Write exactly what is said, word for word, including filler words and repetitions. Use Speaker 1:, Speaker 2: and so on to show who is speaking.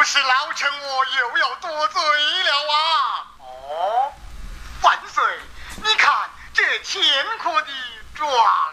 Speaker 1: 是老臣我又要多罪了啊！哦，万岁，你看这乾坤的状